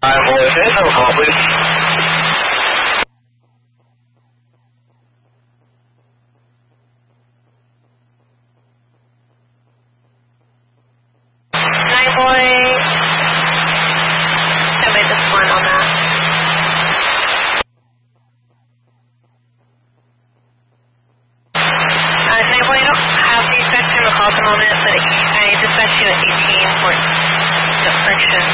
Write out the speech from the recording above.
boys, can I have a call, please? Night boy. I made this one on that. Night boy, I don't have the effect in the call at the moment, but I dispatched you at 18 for the friction.